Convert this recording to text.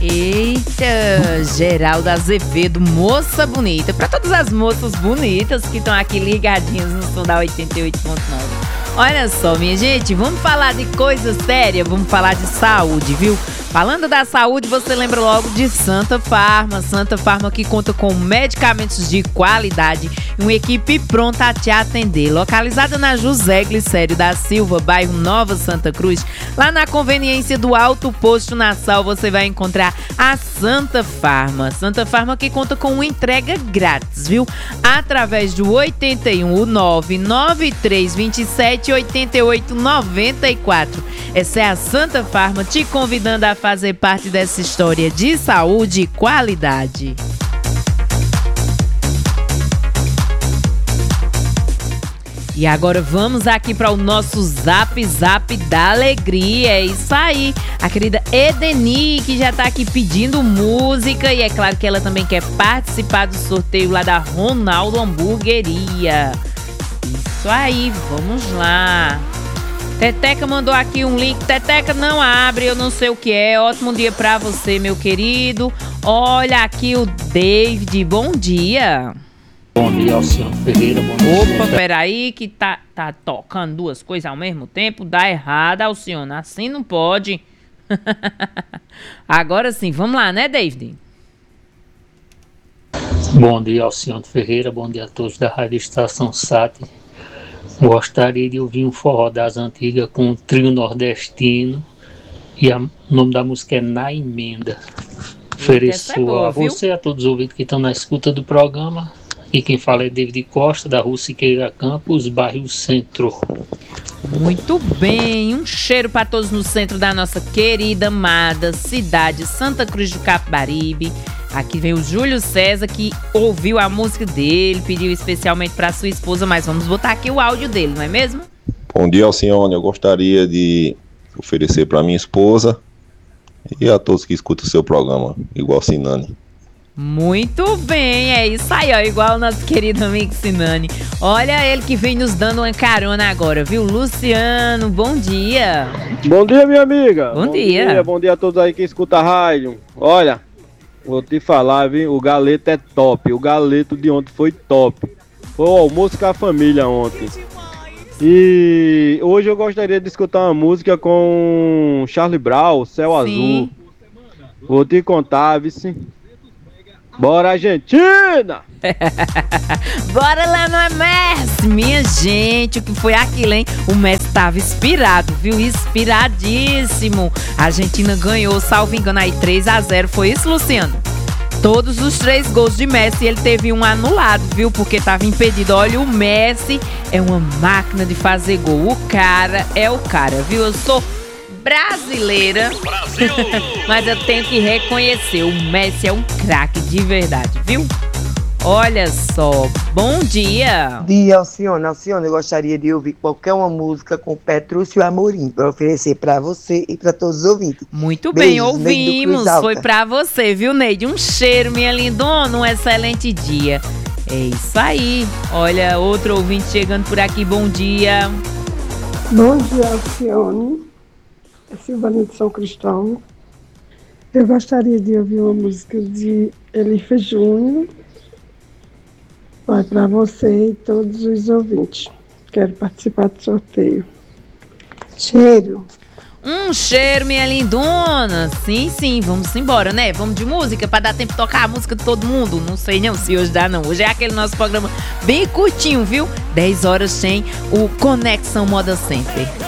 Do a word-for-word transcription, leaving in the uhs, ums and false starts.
Eita, Geraldo Azevedo, moça bonita. Para todas as moças bonitas que estão aqui ligadinhas no som da oitenta e oito ponto nove. Olha só, minha gente, vamos falar de coisa séria, vamos falar de saúde, viu? Falando da saúde, você lembra logo de Santa Farma. Santa Farma que conta com medicamentos de qualidade e uma equipe pronta a te atender. Localizada na José Glicério da Silva, bairro Nova Santa Cruz, lá na conveniência do Alto Posto Nassau, você vai encontrar a Santa Farma. Santa Farma que conta com uma entrega grátis, viu? Através do oito um nove nove três dois sete oito oito nove quatro. Essa é a Santa Farma te convidando a fazer parte dessa história de saúde e qualidade. E agora vamos aqui para o nosso Zap Zap da Alegria. É isso aí. A querida Edeni, que já tá aqui pedindo música. E é claro que ela também quer participar do sorteio lá da Ronaldo Hamburgueria. Isso aí, vamos lá. Teteca mandou aqui um link. Teteca, não abre, eu não sei o que é. Ótimo dia pra você, meu querido. Olha aqui o David, bom dia. Bom dia, Alcione Ferreira. Bom dia. Opa, peraí, que tá, tá tocando duas coisas ao mesmo tempo. Dá errado, Alcione. Assim não pode. Agora sim, vamos lá, né, David? Bom dia, Alcione Ferreira. Bom dia a todos da Rádio Estação Sat. Gostaria de ouvir um forró das antigas com um trio nordestino. E a, o nome da música é Na Emenda. Ofereço é boa, a você e a todos os ouvintes que estão na escuta do programa. E quem fala é David Costa, da Rua Siqueira Campos, bairro Centro. Muito bem, um cheiro para todos no centro da nossa querida, amada cidade Santa Cruz do Capibaribe. Aqui vem o Júlio César, que ouviu a música dele, pediu especialmente para sua esposa, mas vamos botar aqui o áudio dele, não é mesmo? Bom dia, Alcione. Eu gostaria de oferecer para minha esposa e a todos que escutam o seu programa, igual Sinani. Muito bem, é isso aí, ó, igual o nosso querido amigo Sinani. Olha ele que vem nos dando uma carona agora, viu? Luciano, bom dia. Bom dia, minha amiga. Bom, bom dia. dia. Bom dia a todos aí que escutam a rádio. Olha, vou te falar, viu? O galeto é top. O galeto de ontem foi top. Foi o almoço com a família ontem. E hoje eu gostaria de escutar uma música com Charlie Brown, Céu Sim. Azul. Vou te contar, vice. Bora, Argentina! Bora lá no Messi! Minha gente, o que foi aquilo, hein? O Messi tava inspirado, viu? Inspiradíssimo. A Argentina ganhou, salvo engano, aí três a zero. Foi isso, Luciano? Todos os três gols de Messi, ele teve um anulado, viu? Porque tava impedido. Olha, o Messi é uma máquina de fazer gol. O cara é o cara, viu? Eu sou brasileira, mas eu tenho que reconhecer, o Messi é um craque de verdade, viu? Olha só, bom dia. Bom dia, Alcione. Alcione, eu gostaria de ouvir qualquer uma música com Petrúcio Amorim para oferecer para você e para todos os ouvintes. Muito Beijos, bem, ouvimos, foi para você, viu, Neide? Um cheiro, minha lindona, um excelente dia. É isso aí. Olha, outro ouvinte chegando por aqui, bom dia. Bom dia, Alcione. É Silvana de São Cristóvão. Eu gostaria de ouvir uma música de Elife Júnior. Vai para você e todos os ouvintes. Quero participar do sorteio. Cheiro. Um cheiro, minha lindona. Sim, sim, vamos embora, né? Vamos de música para dar tempo de tocar a música de todo mundo. Não sei não se hoje dá, não. Hoje é aquele nosso programa bem curtinho, viu? dez horas sem o Conexão Moda Center.